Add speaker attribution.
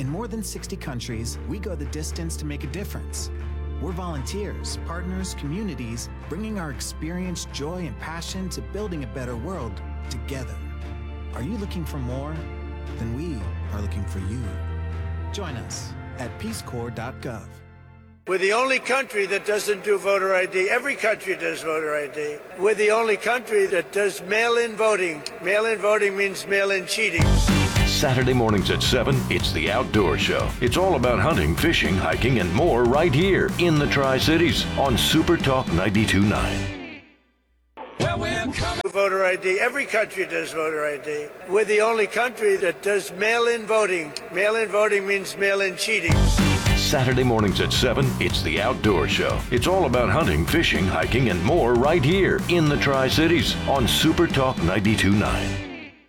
Speaker 1: In more than 60 countries, we go the distance to make a difference. We're volunteers, partners, communities, bringing our experience, joy, and passion to building a better world together. Are you looking for more? Then we are looking for you. Join us at peacecorps.gov.
Speaker 2: We're the only country that doesn't do voter ID. Every country does voter ID. We're the only country that does mail-in voting. Mail-in voting means mail-in cheating.
Speaker 3: Saturday mornings at 7, it's The Outdoor Show. It's all about hunting, fishing, hiking, and more right here in the Tri-Cities on Super Talk 92.9.
Speaker 2: Well, we're coming. Voter ID. Every country does voter ID. We're the only country that does mail-in voting. Mail-in voting means mail-in cheating.
Speaker 3: Saturday mornings at 7, it's The Outdoor Show. It's all about hunting, fishing, hiking, and more right here in the Tri-Cities on Super Talk 92.9.